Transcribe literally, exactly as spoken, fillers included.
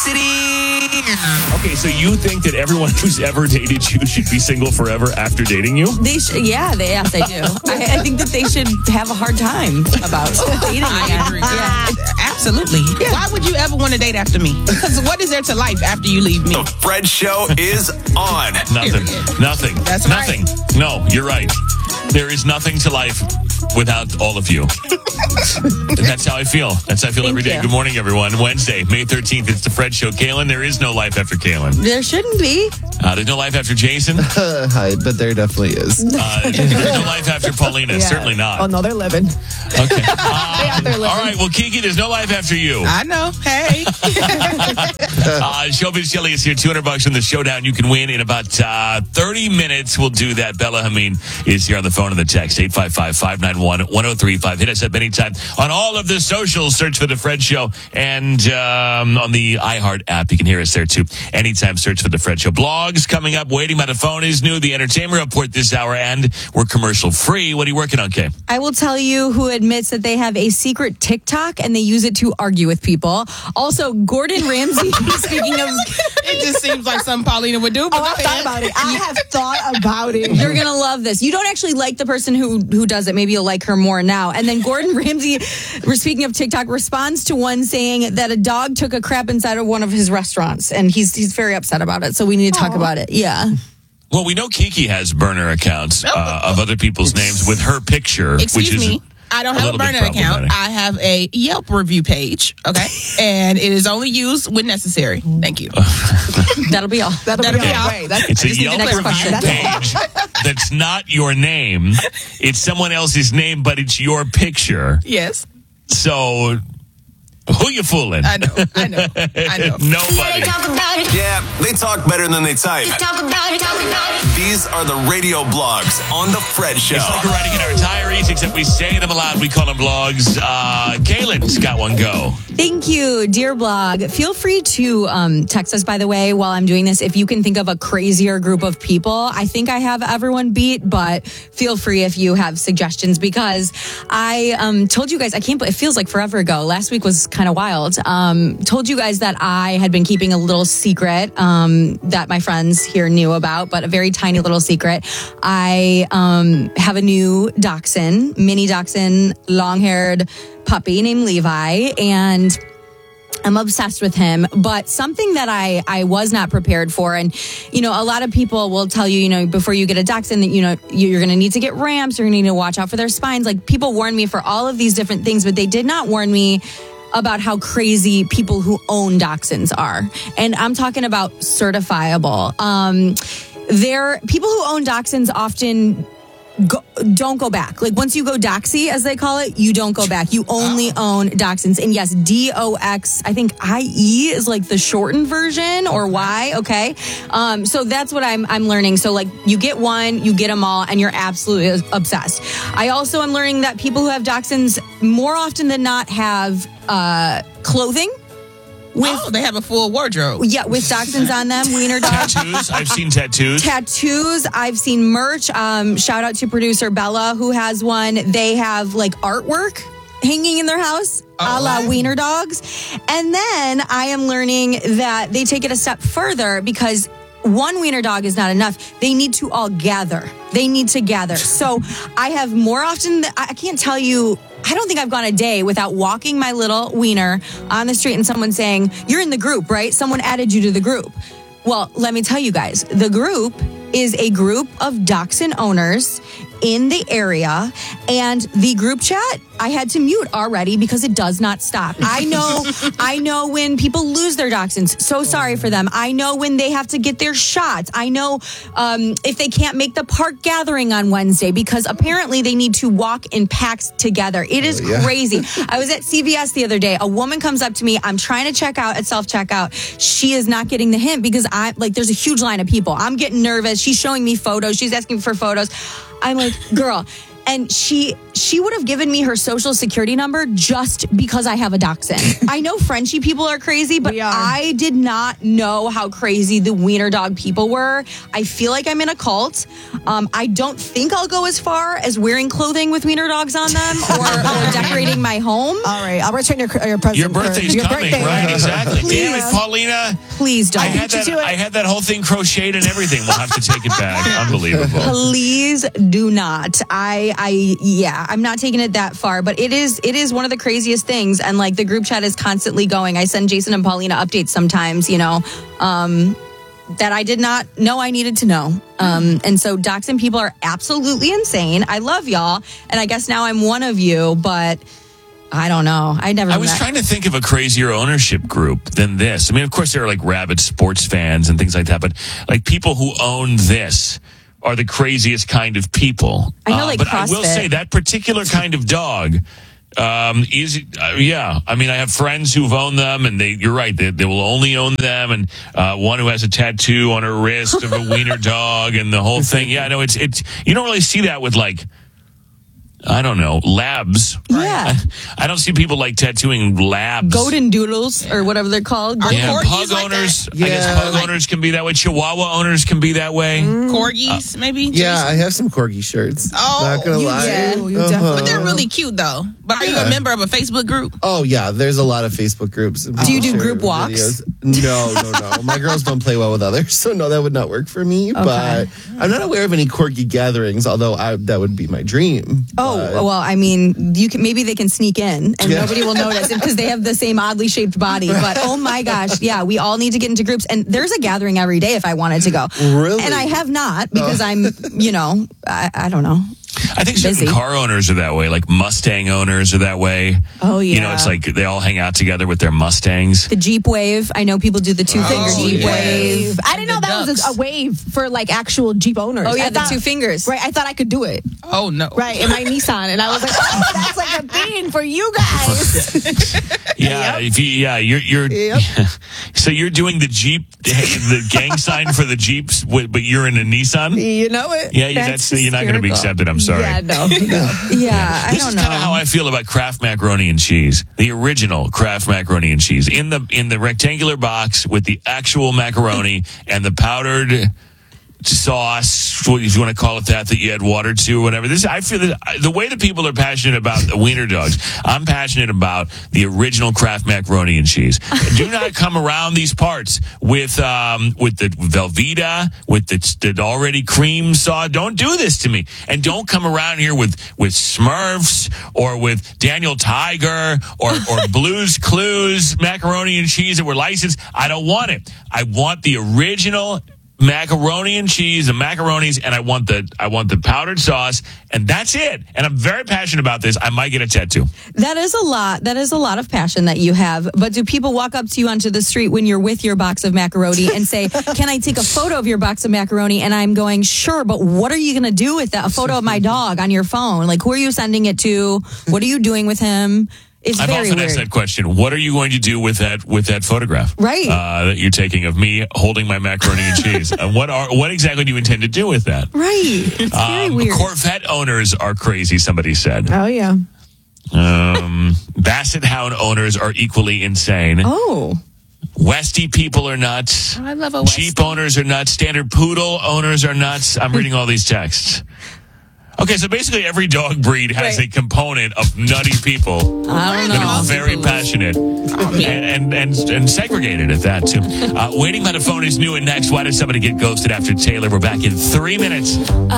City. Okay, so you think that everyone who's ever dated you should be single forever after dating you? They sh- yeah, they, yes, I do. I, I think that they should have a hard time about dating I again. agree. Yeah. Absolutely. Yeah. Why would you ever want to date after me? Because what is there to life after you leave me? The Fred Show is on. Nothing. Nothing. That's Nothing. No, you're right. There is nothing to life without all of you. And that's how I feel. That's how I feel Thank every day. you. Good morning, everyone. Wednesday, May thirteenth. It's the Fred Show. Kaylin, there is no life after Kaylin. There shouldn't be. Uh, there's no life after Jason. Uh, Hi, but there definitely is. there's no life after Paulina. Yeah. Certainly not. Oh, no, they're living. Okay. Uh, all right. Well, Kiki, there's no life after you. I know. Hey. Uh, Showbiz Jelly is here. two hundred bucks from the showdown. You can win in about uh, thirty minutes. We'll do that. Bella Hameen is here on the phone and the text. eight five five, five nine one, one oh three five. Hit us up anytime on all of the socials. Search for The Fred Show. And um, on the iHeart app, you can hear us there too. Anytime, search for The Fred Show. Blogs coming up. Waiting by the phone is new. The Entertainment Report this hour. And we're commercial free. What are you working on, Kay? I will tell you who admits that they have a secret TikTok and they use it to argue with people. Also, Gordon Ramsay, speaking of... It just seems like something Paulina would do. But Oh, go I've thought ahead. about it. I have thought about it. You're going to love this. You don't actually like the person who who does it. Maybe you'll like her more now. And then Gordon Ramsay, speaking of TikTok, responds to one saying that a dog took a crap inside of one of his restaurants. And he's he's very upset about it. So we need to talk Aww. about it. Yeah. Well, we know Kiki has burner accounts uh, of other people's names with her picture, Excuse which is me. I don't a have a little bit burner account. problematic. I have a Yelp review page. Okay. And it is only used when necessary. Thank you. That'll be all. That'll, That'll be be all. all. Wait, that's, It's a just need to Yelp review clarify. page that's not your name. It's someone else's name, but it's your picture. Yes. So, who you fooling? I know. I know. I know. Nobody. Yeah, they talk better than they type. These are the radio blogs on The Fred Show. It's like we're writing in our diaries, except we say them aloud. We call them blogs. Uh, Kaylin's got one go. Thank you, dear blog. Feel free to um, text us, by the way, while I'm doing this. If you can think of a crazier group of people, I think I have everyone beat, but feel free if you have suggestions, because I um, told you guys, I can't, it feels like forever ago. Last week was kind of wild. Um, told you guys that I had been keeping a little secret um, that my friends here knew about, but a very tiny little secret. I um, have a new dachshund, mini dachshund, long-haired puppy named Levi, and I'm obsessed with him. But something that I, I was not prepared for, and, you know, a lot of people will tell you, you know, before you get a dachshund that, you know, you're going to need to get ramps, you're going to need to watch out for their spines. Like, people warn me for all of these different things, but they did not warn me about how crazy people who own dachshunds are. And I'm talking about certifiable. Um, there, people who own dachshunds often Go, don't go back. Like, once you go doxy, as they call it, you don't go back. You only own dachshunds. And yes, D O X, I think I E is like the shortened version, or Y, okay? Um, so that's what I'm I'm learning. So, like, you get one, you get them all, and you're absolutely obsessed. I also am learning that people who have dachshunds more often than not have uh, clothing. With, oh, they have a full wardrobe. Yeah, with dachshunds on them, wiener dogs. Tattoos. I've seen tattoos. Tattoos. I've seen merch. Um, shout out to producer Bella, who has one. They have like artwork hanging in their house, Oh, a la wow. wiener dogs. And then I am learning that they take it a step further, because one wiener dog is not enough. They need to all gather. They need to gather. So I have more often, th- I can't tell you, I don't think I've gone a day without walking my little wiener on the street and someone saying, "You're in the group, right? Someone added you to the group." Well, let me tell you guys, the group is a group of dachshund owners in the area, and the group chat I had to mute already because it does not stop. I know, I know when people lose their dachshunds. So sorry for them. I know when they have to get their shots. I know um, if they can't make the park gathering on Wednesday, because apparently they need to walk in packs together. It is yeah. crazy. I was at C V S the other day. A woman comes up to me. I'm trying to check out at self-checkout. She is not getting the hint because I like there's a huge line of people. I'm getting nervous. She's showing me photos. She's asking for photos. I'm like, girl. and she she would have given me her social security number just because I have a dachshund. I know Frenchie people are crazy, but We are. I did not know how crazy the wiener dog people were. I feel like I'm in a cult. Um, I don't think I'll go as far as wearing clothing with wiener dogs on them or, or decorating my home. All right, I'll return your your present. Your for- birthday's your coming, birthday. right? Exactly. Damn it, Please. Paulina. Please don't. I had beat you that. to it. I had that whole thing crocheted and everything. We'll have to take it back. Unbelievable. Please do not. I, I, yeah, I'm not taking it that far, but it is, it is one of the craziest things. And like the group chat is constantly going. I send Jason and Paulina updates sometimes, you know, um, that I did not know I needed to know. Um, and so dachshund people are absolutely insane. I love y'all. And I guess now I'm one of you, but I don't know. I never I was met- trying to think of a crazier ownership group than this. I mean, of course, there are like rabid sports fans and things like that, but like people who own this are the craziest kind of people. I know, like but I will CrossFit. say that particular kind of dog um, is, uh, yeah. I mean, I have friends who've owned them, and they, you're right, they, they will only own them. And uh, one who has a tattoo on her wrist of a wiener dog and the whole thing. Yeah, no, it's it's you don't really see that with like. I don't know, labs. Yeah. I, I don't see people like tattooing labs. golden doodles or whatever they're called. Are Yeah, corgis pug like owners. that? I guess Yeah. pug owners can be that way. Chihuahua owners can be that way. Corgis, maybe? Yeah, Jason? I have some corgi shirts. Oh, Not gonna you lie. do. You Uh-huh. definitely But they're really cute, though. But are you a member of a Facebook group? Oh yeah, there's a lot of Facebook groups. and Do you people do share group walks? videos. No, no, no. My girls don't play well with others, so no, that would not work for me. But I'm not aware of any corgi gatherings, although I, that would be my dream. Oh, But- well, I mean, you can maybe they can sneak in and Yeah. nobody will notice because they have the same oddly shaped body. But oh my gosh, yeah, we all need to get into groups. And there's a gathering every day if I wanted to go. Really? And I have not because I'm, you know, I, I don't know. I think certain Busy. car owners are that way. Like Mustang owners are that way. Oh, You know, yeah. it's like they all hang out together with their Mustangs. The Jeep wave. I know people do the two finger Oh, Jeep yes. wave. I didn't know The that was ducks. a, a wave for like actual Jeep owners. Oh, yeah, I the thought- two fingers. Right, I thought I could do it. Oh, no. Right, in my Nissan, and I was like, oh, that's like a thing for you guys. Yeah, if you, yeah, you're you're. Yep. So you're doing the Jeep, the gang sign for the Jeeps, wi- but you're in a Nissan. You know it. Yeah, yeah, that's, you're not going to be hysterical. accepted. I'm sorry. Yeah, no, no. Yeah, I This don't is know. kind of how I feel about Kraft macaroni and cheese, the original Kraft macaroni and cheese, in the in the rectangular box with the actual macaroni and the powdered sauce, if you want to call it that, that you add water to, or whatever. This, I feel that the way that people are passionate about the wiener dogs, I'm passionate about the original Kraft macaroni and cheese. Do not come around these parts with um, with the Velveeta, with the, the already cream sauce. Don't do this to me, and don't come around here with with Smurfs or with Daniel Tiger or or Blue's Clues macaroni and cheese that were licensed. I don't want it. I want the original macaroni and cheese, the macaronis, and I want the I want the powdered sauce, and that's it. And I'm very passionate about this. I might get a tattoo. That is a lot. That is a lot of passion that you have. But do people walk up to you onto the street when you're with your box of macaroni and say, "Can I take a photo of your box of macaroni?" And I'm going, "Sure, but what are you going to do with that? A photo of my dog on your phone? Like, who are you sending it to? What are you doing with him?" It's I've very often weird. asked that question. What are you going to do with that with that photograph? Right. Uh, that you're taking of me holding my macaroni and cheese. And what are what exactly do you intend to do with that? Right. It's very Um, weird. Corvette owners are crazy, somebody said. Oh, yeah. Um, Basset Hound owners are equally insane. Oh. Westie people are nuts. I love a Westie. Jeep owners are nuts. Standard Poodle owners are nuts. I'm reading all these texts. Okay, so basically every dog breed has Right. a component of nutty people I don't that know. are very passionate and, and, and, and segregated at that, too. Uh, Waiting by the Phone is new and next. Why did somebody get ghosted after Taylor? We're back in three minutes.